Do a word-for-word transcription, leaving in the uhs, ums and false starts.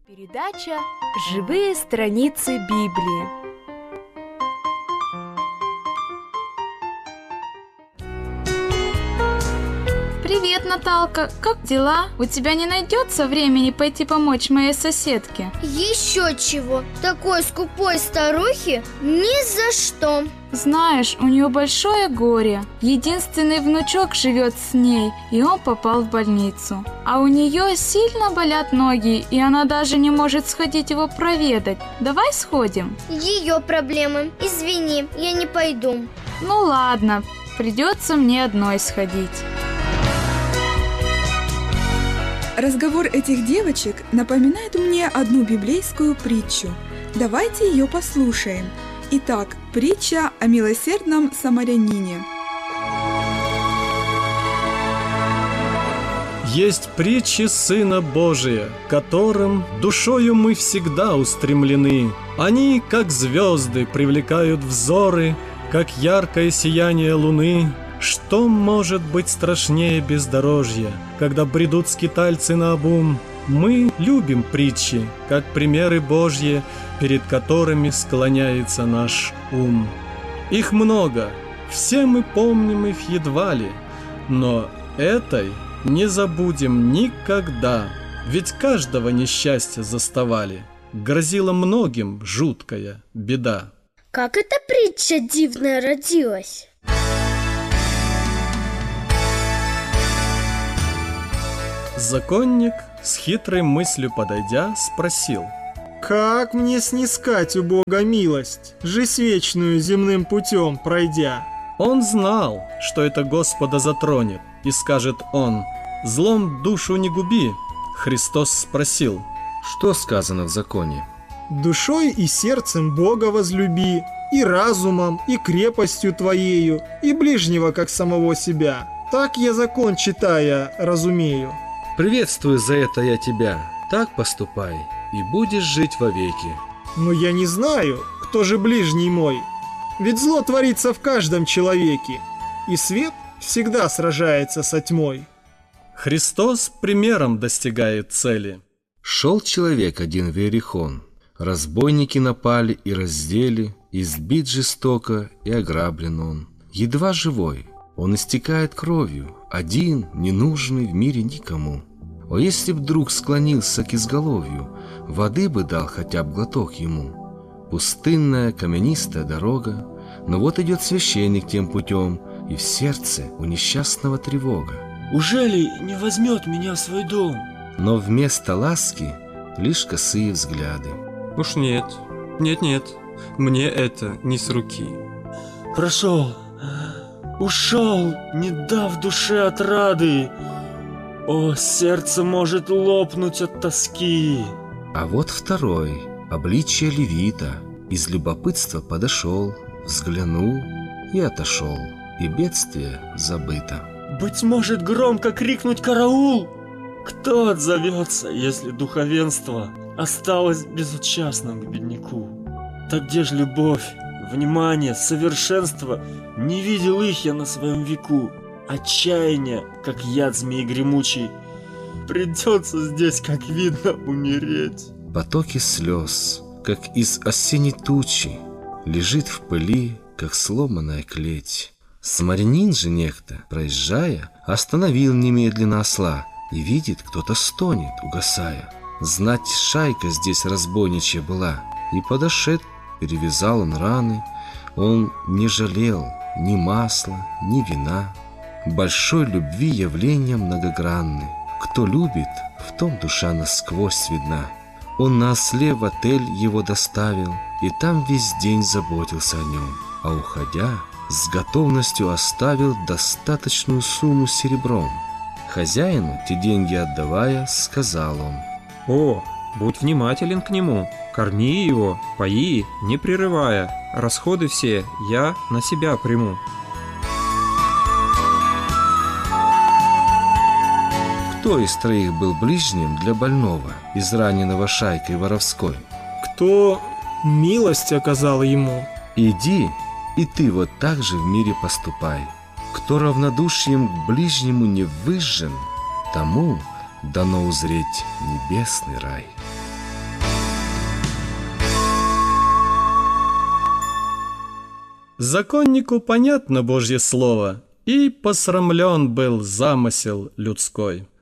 Передача «Живые страницы Библии». Привет, Наталка! Как дела? У тебя не найдется времени пойти помочь моей соседке? Еще чего? Такой скупой старухи? Ни за что! Знаешь, у нее большое горе. Единственный внучок живет с ней, и он попал в больницу. А у нее сильно болят ноги, и она даже не может сходить его проведать. Давай сходим? Ее проблемы. Извини, я не пойду. Ну ладно, придется мне одной сходить. Разговор этих девочек напоминает мне одну библейскую притчу. Давайте ее послушаем. Итак, притча о милосердном самарянине. Есть притчи Сына Божия, которым душою мы всегда устремлены. Они, как звезды, привлекают взоры, как яркое сияние луны. Что может быть страшнее бездорожья, когда бредут скитальцы наобум? Мы любим притчи, как примеры Божьи, перед которыми склоняется наш ум. Их много, все мы помним их едва ли, но этой не забудем никогда, ведь каждого несчастья заставали, грозила многим жуткая беда. Как эта притча дивная родилась? Законник, с хитрой мыслью подойдя, спросил: «Как мне снискать у Бога милость, жизнь вечную земным путем пройдя?» Он знал, что это Господа затронет, и скажет он: «Злом душу не губи». Христос спросил: что сказано в законе? «Душой и сердцем Бога возлюби, и разумом, и крепостью твоею, и ближнего, как самого себя. Так я закон, читая, разумею». Приветствую за это я тебя, так поступай, и будешь жить вовеки. Но я не знаю, кто же ближний мой, ведь зло творится в каждом человеке, и свет всегда сражается со тьмой. Христос примером достигает цели. Шел человек один в Иерихон, разбойники напали и раздели, избит жестоко и ограблен он. Едва живой, он истекает кровью, один, ненужный в мире никому. О, если б друг склонился к изголовью, воды бы дал хотя бы глоток ему. Пустынная каменистая дорога, но вот идет священник тем путем, и в сердце у несчастного тревога. Ужели не возьмет меня в свой дом? Но вместо ласки лишь косые взгляды. Уж нет, нет-нет, мне это не с руки. Прошел, ушел, не дав душе отрады. О, сердце может лопнуть от тоски. А вот второй, обличие левита, из любопытства подошел, взглянул и отошел, и бедствие забыто. Быть может, громко крикнуть «караул»? Кто отзовется, если духовенство осталось безучастным к бедняку? Так где ж любовь, внимание, совершенство? Не видел их я на своем веку. Отчаяние, как яд змеи гремучий. Придется здесь, как видно, умереть. Потоки слез, как из осенней тучи, лежит в пыли, как сломанная клеть. Самарянин же некто, проезжая, остановил немедленно осла, и видит, кто-то стонет, угасая. Знать, шайка здесь разбойничья была, и подошед, перевязал он раны. Он не жалел ни масла, ни вина. Большой любви явления многогранны. Кто любит, в том душа насквозь видна. Он на осле в отель его доставил, и там весь день заботился о нем. А уходя, с готовностью оставил достаточную сумму серебром. Хозяину, те деньги отдавая, сказал он: О, будь внимателен к нему, корми его, пои, не прерывая. Расходы все я на себя приму. Кто из троих был ближним для больного, израненного шайкой воровской? Кто милость оказал ему? Иди, и ты вот так же в мире поступай. Кто равнодушием к ближнему не выжжен, тому дано узреть небесный рай. Законнику понятно Божье слово, и посрамлен был замысел людской.